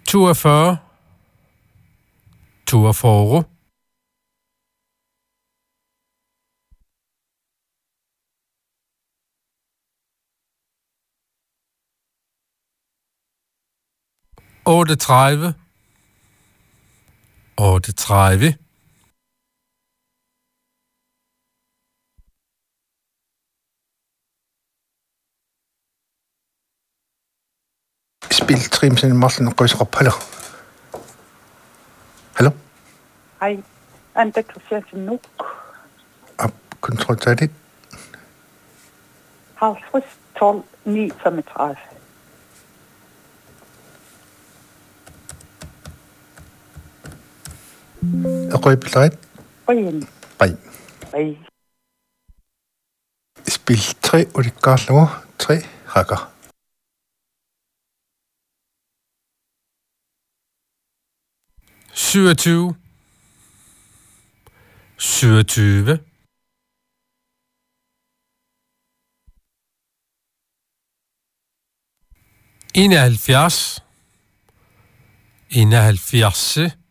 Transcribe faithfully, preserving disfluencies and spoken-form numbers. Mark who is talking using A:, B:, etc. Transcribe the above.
A: toogfyrre, toogfyrre, otteogtredive, otteogtredive,
B: Spil trimsen Martin Røsrup. Hallo?
C: Hej, Ante Christiansen nu.
B: Op, kontrol til det.
C: halvtreds tolv ni femogtredive.
B: Røbelejt.
C: Brian.
B: Nej.
C: Hej.
B: Spil tre, og det gør lov. Tre, hakker.
A: syvogtyve, syvogtyve, enoghalvfjerds, enoghalvfjerds,